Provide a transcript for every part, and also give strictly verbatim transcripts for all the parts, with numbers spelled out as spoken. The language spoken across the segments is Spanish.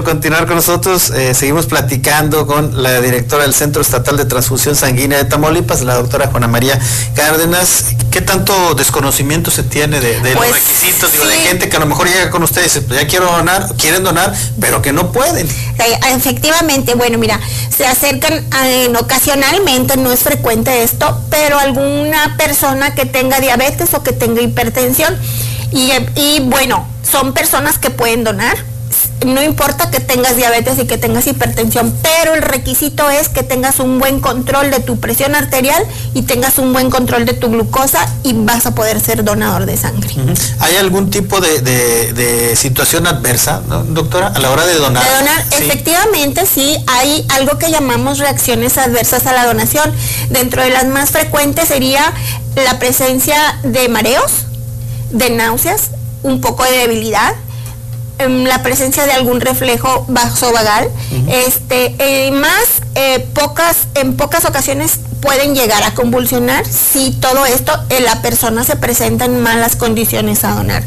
Continuar con nosotros, eh, seguimos platicando con la directora del Centro Estatal de Transfusión Sanguínea de Tamaulipas, la doctora Juana María Cárdenas. ¿Qué tanto desconocimiento se tiene de, de pues, los requisitos? Digo, sí. De gente que a lo mejor llega con ustedes y dice, pues ya quiero donar, quieren donar, pero que no pueden. Efectivamente, bueno, mira, se acercan eh, ocasionalmente, no es frecuente esto, pero alguna persona que tenga diabetes o que tenga hipertensión, y, y bueno, son personas que pueden donar. No importa que tengas diabetes y que tengas hipertensión, pero el requisito es que tengas un buen control de tu presión arterial y tengas un buen control de tu glucosa y vas a poder ser donador de sangre. Uh-huh. ¿Hay algún tipo de, de, de situación adversa, ¿no, doctora, a la hora de donar? De donar, sí. Efectivamente, sí, hay algo que llamamos reacciones adversas a la donación. Dentro de las más frecuentes sería la presencia de mareos, de náuseas, un poco de debilidad, la presencia de algún reflejo vasovagal, uh-huh. este, eh, más eh, pocas, en pocas ocasiones pueden llegar a convulsionar si todo esto en la persona se presenta en malas condiciones a donar.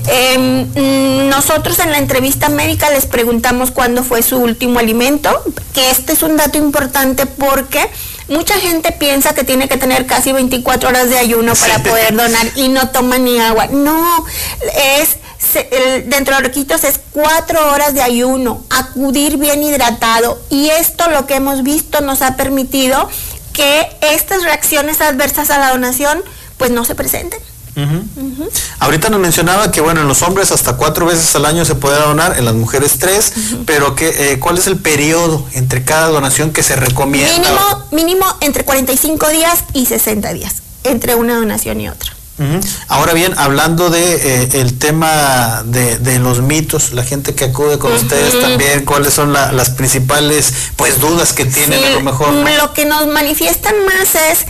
Eh, nosotros en la entrevista médica les preguntamos cuándo fue su último alimento, que este es un dato importante porque mucha gente piensa que tiene que tener casi veinticuatro horas de ayuno para sí. poder donar y no toma ni agua. No, es El, dentro de los requisitos es cuatro horas de ayuno, acudir bien hidratado, y esto lo que hemos visto nos ha permitido que estas reacciones adversas a la donación pues no se presenten. Uh-huh. Uh-huh. Ahorita nos mencionaba que bueno, en los hombres hasta cuatro veces al año se puede donar, en las mujeres tres, uh-huh. pero que eh, ¿cuál es el periodo entre cada donación que se recomienda? Mínimo, mínimo entre cuarenta y cinco días y sesenta días entre una donación y otra. Uh-huh. Ahora bien, hablando de eh, el tema de, de los mitos, la gente que acude con uh-huh. ustedes también, ¿cuáles son la, las principales pues dudas que tienen? Sí, a lo mejor, ¿no? Lo que nos manifiestan más es,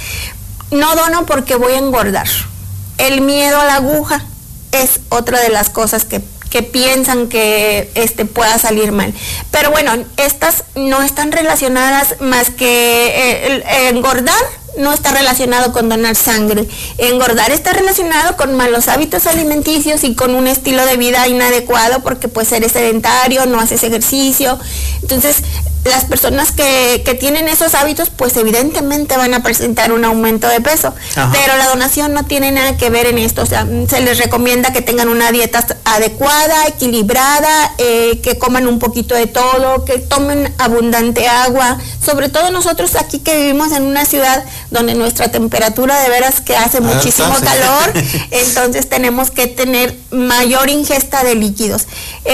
no dono porque voy a engordar. El miedo a la aguja es otra de las cosas que, que piensan que este pueda salir mal. Pero bueno, estas no están relacionadas más que eh, el, el engordar. No está relacionado con donar sangre. Engordar está relacionado con malos hábitos alimenticios y con un estilo de vida inadecuado, porque pues eres sedentario, no haces ejercicio. Entonces, las personas que, que tienen esos hábitos, pues evidentemente van a presentar un aumento de peso. Ajá. Pero la donación no tiene nada que ver en esto. O sea, se les recomienda que tengan una dieta adecuada, equilibrada, eh, que coman un poquito de todo, que tomen abundante agua. Sobre todo nosotros aquí que vivimos en una ciudad donde nuestra temperatura de veras que hace muchísimo calor, entonces tenemos que tener mayor ingesta de líquidos.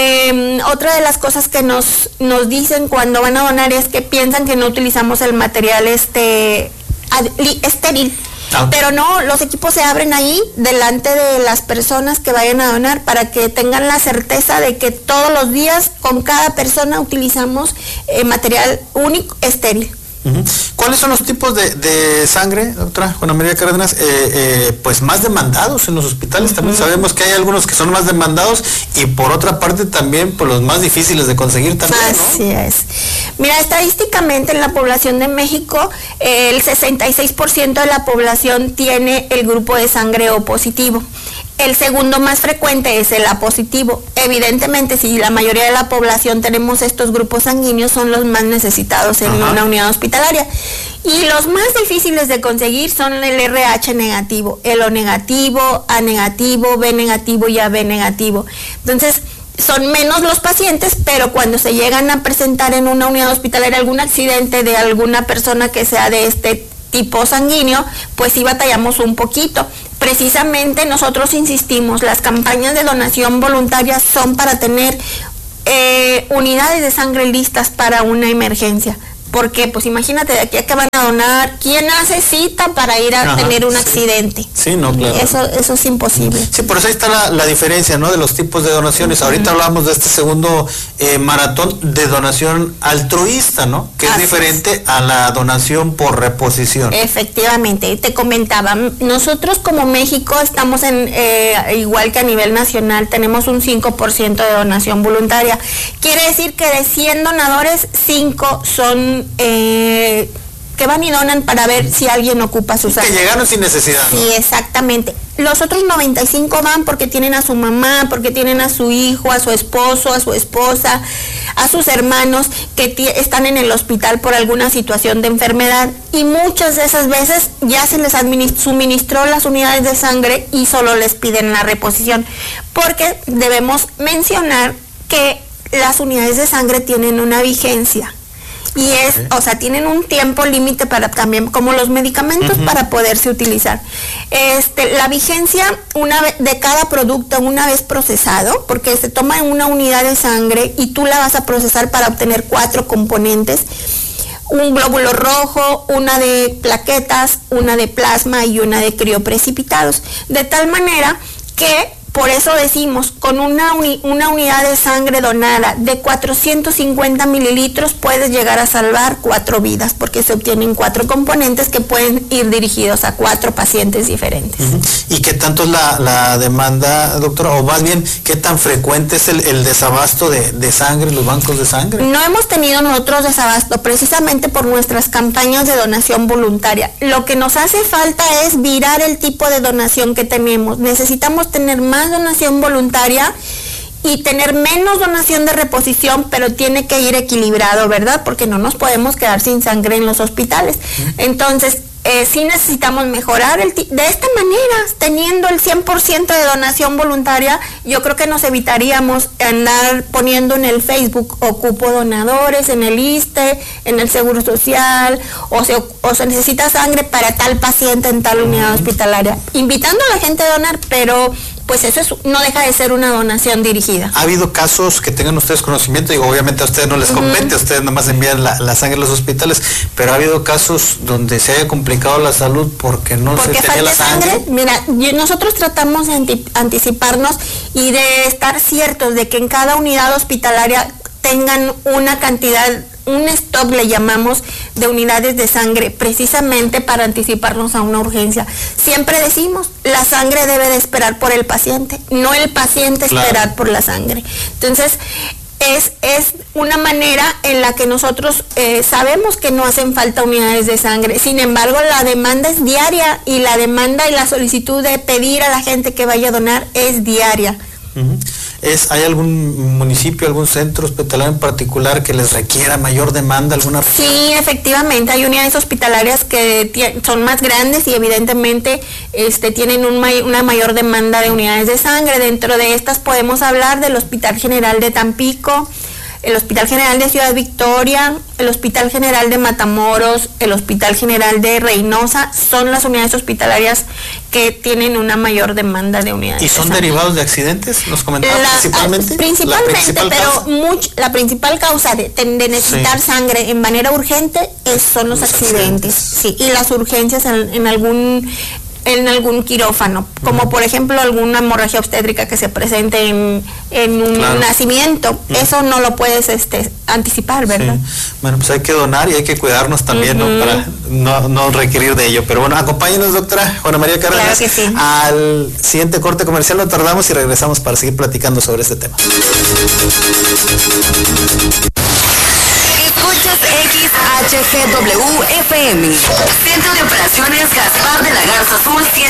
Eh, otra de las cosas que nos, nos dicen cuando van a donar es que piensan que no utilizamos el material este estéril. Ah. Pero no, los equipos se abren ahí delante de las personas que vayan a donar para que tengan la certeza de que todos los días con cada persona utilizamos eh, material único estéril. Uh-huh. ¿Cuáles son los tipos de, de sangre, doctora Juana María Cárdenas, eh, eh, pues más demandados en los hospitales? Uh-huh. También sabemos que hay algunos que son más demandados y por otra parte también pues los más difíciles de conseguir también, ¿no? Así es. Mira, estadísticamente en la población de México eh, el sesenta y seis por ciento de la población tiene el grupo de sangre O positivo. El segundo más frecuente es el A positivo. Evidentemente, si la mayoría de la población tenemos estos grupos sanguíneos, son los más necesitados en Ajá. una unidad hospitalaria. Y los más difíciles de conseguir son el R H negativo, el O negativo, A negativo, B negativo y A B negativo. Entonces, son menos los pacientes, pero cuando se llegan a presentar en una unidad hospitalaria algún accidente de alguna persona que sea de este tipo sanguíneo, pues sí batallamos un poquito. Precisamente nosotros insistimos, las campañas de donación voluntaria son para tener eh, unidades de sangre listas para una emergencia. Porque, pues imagínate, de aquí a que van a donar, ¿quién hace cita para ir a Ajá, tener un sí. accidente? Sí, no, claro. Eso, eso es imposible. Sí, por eso ahí está la, la diferencia, ¿no? De los tipos de donaciones. Uh-huh. Ahorita hablamos de este segundo eh, maratón de donación altruista, ¿no? Que Así es diferente es. a la donación por reposición. Efectivamente, te comentaba, nosotros como México estamos en, eh, igual que a nivel nacional, tenemos un cinco por ciento de donación voluntaria. Quiere decir que de cien donadores, cinco son Eh, que van y donan para ver si alguien ocupa su sangre. Que llegaron sin necesidad, ¿no? Sí, exactamente. Los otros noventa y cinco van porque tienen a su mamá, porque tienen a su hijo, a su esposo, a su esposa, a sus hermanos que están en el hospital por alguna situación de enfermedad, y muchas de esas veces ya se les suministró las unidades de sangre y solo les piden la reposición, porque debemos mencionar que las unidades de sangre tienen una vigencia. Y es, okay. o sea, tienen un tiempo límite para también, como los medicamentos, uh-huh. para poderse utilizar. Este, la vigencia una vez, de cada producto una vez procesado, porque se toma en una unidad de sangre y tú la vas a procesar para obtener cuatro componentes: un glóbulo rojo, una de plaquetas, una de plasma y una de crioprecipitados. De tal manera que, por eso decimos, con una, uni, una unidad de sangre donada de cuatrocientos cincuenta mililitros puedes llegar a salvar cuatro vidas, porque se obtienen cuatro componentes que pueden ir dirigidos a cuatro pacientes diferentes. Uh-huh. ¿Y qué tanto es la, la demanda, doctora? O más bien, ¿qué tan frecuente es el, el desabasto de, de sangre en los bancos de sangre? No hemos tenido nosotros desabasto, precisamente por nuestras campañas de donación voluntaria. Lo que nos hace falta es virar el tipo de donación que tenemos. Necesitamos tener más donación voluntaria y tener menos donación de reposición, pero tiene que ir equilibrado, ¿verdad? Porque no nos podemos quedar sin sangre en los hospitales. Entonces, eh, sí necesitamos mejorar el de esta manera, teniendo el cien por ciento de donación voluntaria. Yo creo que nos evitaríamos andar poniendo en el Facebook ocupo donadores, en el ISSSTE, en el Seguro Social, o se, o se necesita sangre para tal paciente en tal unidad hospitalaria, invitando a la gente a donar, pero pues eso es, no deja de ser una donación dirigida. ¿Ha habido casos que tengan ustedes conocimiento? Digo, obviamente a ustedes no les compete, uh-huh. ustedes nomás envían la, la sangre a los hospitales, pero ¿ha habido casos donde se haya complicado la salud porque no porque se tenía la sangre? sangre? Mira, nosotros tratamos de anti- anticiparnos y de estar ciertos de que en cada unidad hospitalaria tengan una cantidad, un stock le llamamos, de unidades de sangre, precisamente para anticiparnos a una urgencia. Siempre decimos, la sangre debe de esperar por el paciente, no el paciente claro. esperar por la sangre. Entonces, es, es una manera en la que nosotros eh, sabemos que no hacen falta unidades de sangre. Sin embargo, la demanda es diaria, y la demanda y la solicitud de pedir a la gente que vaya a donar es diaria. Uh-huh. ¿Es, ¿Hay algún municipio, algún centro hospitalario en particular que les requiera mayor demanda? ¿Alguna región? Sí, efectivamente, hay unidades hospitalarias que t- son más grandes y evidentemente este, tienen un may- una mayor demanda de unidades de sangre. Dentro de estas podemos hablar del Hospital General de Tampico, el Hospital General de Ciudad Victoria, el Hospital General de Matamoros, el Hospital General de Reynosa. Son las unidades hospitalarias que tienen una mayor demanda de unidades. ¿Y son de derivados de accidentes? ¿Nos comentaban la, principalmente? Principalmente, ¿La principal pero causa? Much, la principal causa de, de necesitar sí. sangre en manera urgente es, son los, los accidentes, accidentes. Sí, y las urgencias en, en algún en algún quirófano, como uh-huh. por ejemplo alguna hemorragia obstétrica que se presente en, en un claro. nacimiento. Uh-huh. Eso no lo puedes este, anticipar, ¿verdad? Sí. Bueno, pues hay que donar y hay que cuidarnos también, uh-huh. ¿no? Para no, no requerir de ello. Pero bueno, acompáñenos, doctora Juana María Cárdenas, claro que sí. al siguiente corte comercial. No tardamos y regresamos para seguir platicando sobre este tema. Escuchas X H G W F M, Centro de Operaciones Gaspar de la Garza Azul.